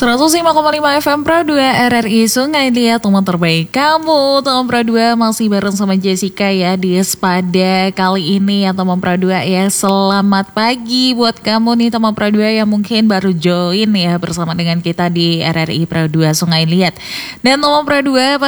105,5 FM Pro 2 RRI Sungai Liat, teman terbaik kamu. Teman Pro 2 masih bareng sama Jessica ya di Sepada kali ini ya teman Pro 2 ya. Selamat pagi buat kamu nih teman Pro 2 yang mungkin baru join ya bersama dengan kita di RRI Pro 2 Sungai Liat. Dan teman Pro 2